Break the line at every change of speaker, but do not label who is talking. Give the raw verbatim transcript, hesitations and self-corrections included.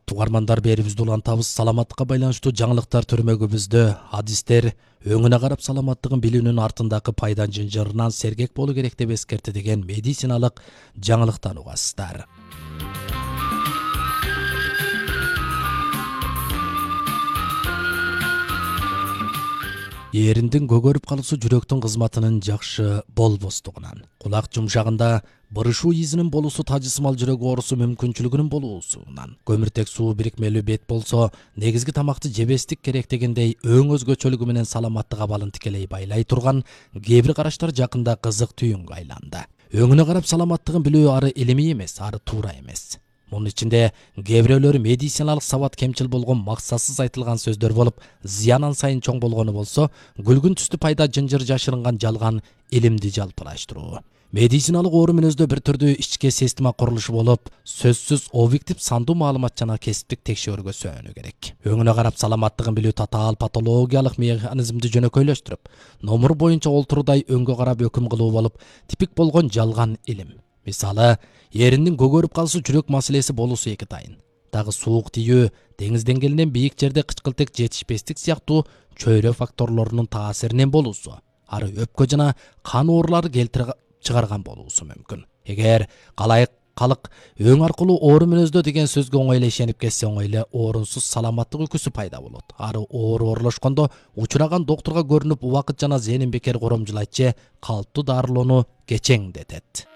Тугармандар берибизде улантабыз саламаттыкка байланыштуу жаңылыктар төрмөгүбүздө адистер өңүнө карап саламаттыгын билүүнүн артындагы пайда жынжырынан сергек болуу керек деп эскерти деген медициналык жаңылыктан угасыздар. Эриндин көгөрүп калуусу жүрөктүн кызматынын жакшы болбостугунан, кулак жумшагында бырышуу изинин болуусу тажысымал жүрөк оорусу мүмкүнчүлүгүнүн болуусунан, көмүртек суу бирикмелүү бет болсо, негизги тамакты жебестик керек дегендей өң өзгөчөлүгү менен саламаттык абалын тикелей байлай турган кээ бир караштар жакында кызык түйүнгө айланды. Өңүнө карап саламаттыгын билүү ары илимий эмес, ары туура эмес. Мунун ичинде кээ бирөөлөр медициналык сабат кемчил болгон максатсыз айтылган сөздөр болуп, зыян сайын чоң болгону болсо, күлгүн түстүү пайда жынжыр жашырынган жалган илимди жалпылаштыруу. Медициналык оору мүнөздө бир түрдүү ички система курулушу болуп, сөзсүз объектив сандуу маалымат жана кесиптик текшөөргө сөөнү керек. Өңүнө карап саламаттыгын билүү татаал патологиялык механизмди жөнөкөйлөштүрүп, номур боюнча олтурудай өңгө карап өкүм кылуу болуп, типик болгон жалган илим. Мисалы, эриндин көгөрүп калуусу жүрөк маселеси болуусу эки тайын. Дагы суук тийүү, деңиз деңгээлинен бийик жерде кычкылтек жетишпестик сыяктуу чөйрө факторлорунун таасиринен болуусу, ары өпкө жана кан оорулары келтире чыгарган болуусу мүмкүн. Эгер калайык калык өң аркылуу оору мүнөздө деген сөзгө оңой ишенип кетсе, оңой эле оорунсуз саламаттык үкүсү пайда болот. Ары оору оорулошкондо учураган доктурга көрүнүп, убакыт жана зээнин бекер коромжулайт же калыптуу дарылоону кечеңдетет.